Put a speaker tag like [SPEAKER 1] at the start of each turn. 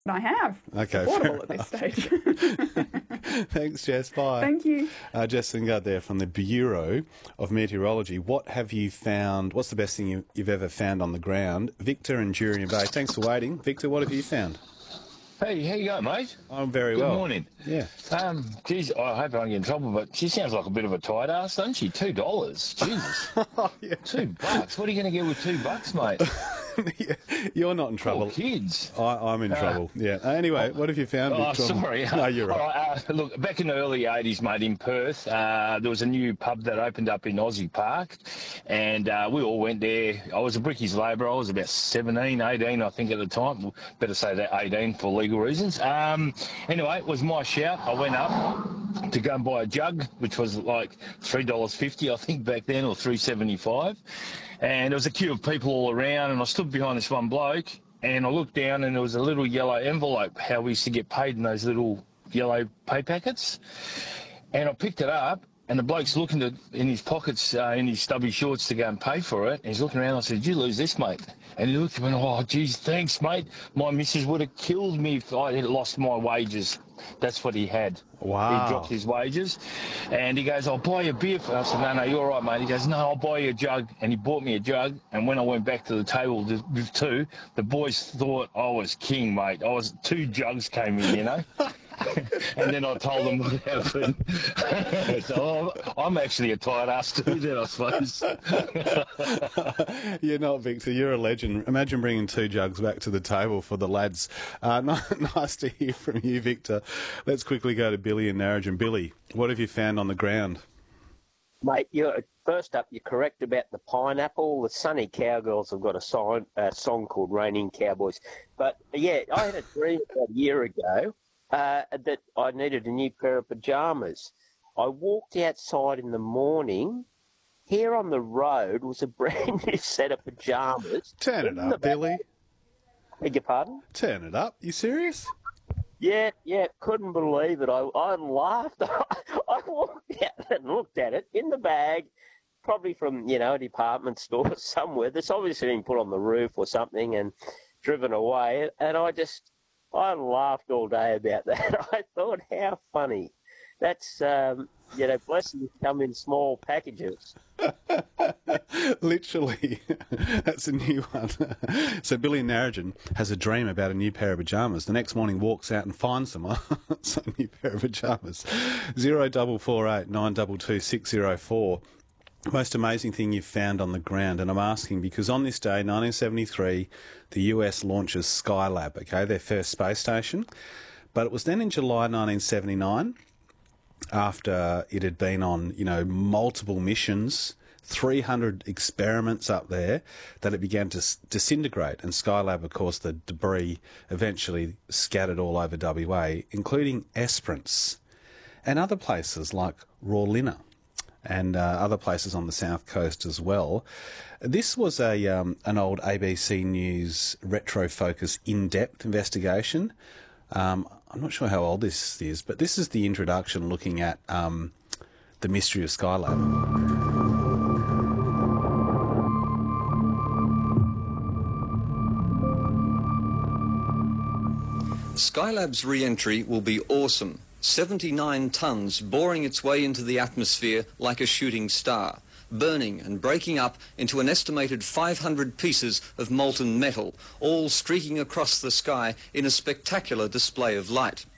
[SPEAKER 1] I have.
[SPEAKER 2] Okay,
[SPEAKER 1] It's affordable at this stage.
[SPEAKER 2] Thanks, Jess. Bye.
[SPEAKER 1] Thank you.
[SPEAKER 2] Jess Lingard there from the Bureau of Meteorology. What have you found? What's the best thing you've ever found on the ground? Victor in Jurien Bay. Thanks for waiting. Victor, what have you found?
[SPEAKER 3] Hey, how you going, mate?
[SPEAKER 2] I'm very well.
[SPEAKER 3] Good morning.
[SPEAKER 2] Yeah.
[SPEAKER 3] Geez, I hope I don't get in trouble, but she sounds like a bit of a tight ass, doesn't she? $2. Jesus.
[SPEAKER 2] Yeah.
[SPEAKER 3] $2. What are you going to get with $2, mate?
[SPEAKER 2] You're not in trouble.
[SPEAKER 3] Poor kids.
[SPEAKER 2] I'm in trouble. Yeah. Anyway, what have you found, Victor?
[SPEAKER 3] Sorry.
[SPEAKER 2] No, you're right.
[SPEAKER 3] Look, back in the early 80s, mate, in Perth, there was a new pub that opened up in Aussie Park, and we all went there. I was a brickies labourer. I was about 17, 18, I think, at the time. Better say that 18 for legal reasons. Anyway, it was my shout. I went up to go and buy a jug, which was like $3.50, I think, back then, or $3.75. And there was a queue of people all around, and I stood behind this one bloke, and I looked down, and there was a little yellow envelope, how we used to get paid in those little yellow pay packets. And I picked it up, and the bloke's looking in his pockets, in his stubby shorts to go and pay for it. And he's looking around. I said, "Did you lose this, mate?" And he looked at me and went, "Oh, geez, thanks, mate. My missus would have killed me if I had lost my wages." That's what he had.
[SPEAKER 2] Wow.
[SPEAKER 3] He dropped his wages. And he goes, "I'll buy you a beer." I said, "No, you're all right, mate." He goes, "No, I'll buy you a jug." And he bought me a jug. And when I went back to the table with two, the boys thought I was king, mate. 2 jugs came in, you know. And then I told them what happened. So I'm actually a tight ass too then, I suppose.
[SPEAKER 2] You're not, Victor. You're a legend. Imagine bringing 2 jugs back to the table for the lads. Nice to hear from you, Victor. Let's quickly go to Billy in Narrogin. Billy, what have you found on the ground?
[SPEAKER 4] Mate, first up, you're correct about the pineapple. The Sunny Cowgirls have got a song called Raining Cowboys. But, yeah, I had a dream about a year ago that I needed a new pair of pyjamas. I walked outside in the morning. Here on the road was a brand new set of pyjamas.
[SPEAKER 2] Turn it up, Billy.
[SPEAKER 4] Beg your pardon?
[SPEAKER 2] Turn it up. You serious?
[SPEAKER 4] Yeah, couldn't believe it. I laughed. I walked out and looked at it in the bag, probably from, a department store somewhere. That's obviously been put on the roof or something and driven away. And I laughed all day about that. I thought, how funny. That's, blessings come in small packages.
[SPEAKER 2] Literally. That's a new one. So Billy in Narrogin has a dream about a new pair of pyjamas. The next morning walks out and finds them. It's a new pair of pyjamas. 0448 922 604. Most amazing thing you've found on the ground, and I'm asking because on this day, 1973, the US launches Skylab, okay, their first space station. But it was then in July 1979, after it had been on, multiple missions, 300 experiments up there, that it began to disintegrate. And Skylab, of course, the debris eventually scattered all over WA, including Esperance and other places like Rawlinna and other places on the south coast as well. This was an old ABC News retro-focused in-depth investigation. I'm not sure how old this is, but this is the introduction looking at the mystery of Skylab.
[SPEAKER 5] Skylab's re-entry will be awesome. 79 tons boring its way into the atmosphere like a shooting star, burning and breaking up into an estimated 500 pieces of molten metal, all streaking across the sky in a spectacular display of light.